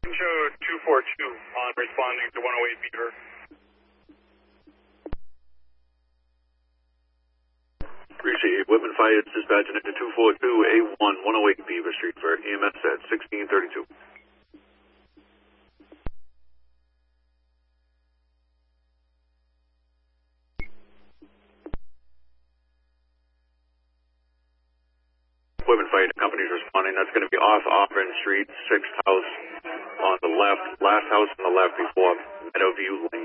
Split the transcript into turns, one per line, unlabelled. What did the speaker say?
Show 242 on responding to 108 Beaver.
Appreciate Whitman Fire dispatching into 242 A1 108 Beaver Street for EMS at 1632. Whitman Fire Company's responding. That's going to be off Auburn Street, 6th house on the left, last house on the left before Meadowview Lane.